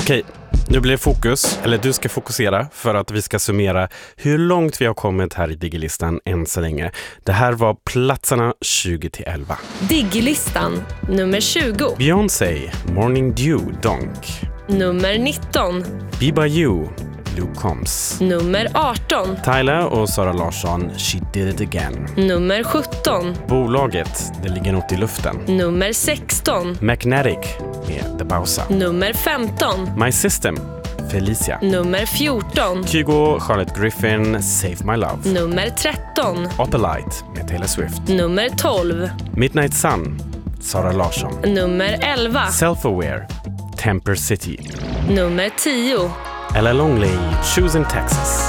Okej, nu blir det fokus, eller du ska fokusera för att vi ska summera hur långt vi har kommit här i Diggilistan än så länge. Det här var platserna 20-11. Diggilistan, nummer 20. Beyoncé, Morning Dew, Donk. Nummer 19. Be By You, Luke Combs. Nummer 18. Tyler och Sara Larsson, She Did It Again. Nummer 17. Bolaget, Det ligger något i luften. Nummer 16. Magnetic med The Bausa. Nummer 15. My System, Felicia. Nummer 14. Kygo, Charlotte Griffin, Save My Love. Nummer 13. Opalite med Taylor Swift. Nummer 12. Midnight Sun, Sara Larsson. Nummer 11. Self-Aware, Temper City. Nummer 10. Ella Longley, Choosing Texas.